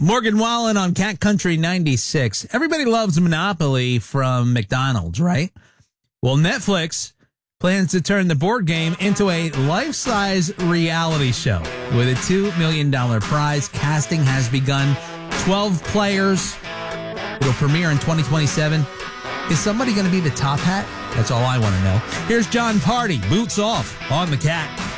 Morgan Wallen on Cat Country 96. Everybody loves Monopoly from McDonald's, right? Well, Netflix plans to turn the board game into a life-size reality show with a $2 million prize. Casting has begun. 12 players. It'll premiere in 2027. Is somebody going to be the top hat? That's all I want to know. Here's John Party, Boots Off on the Cat.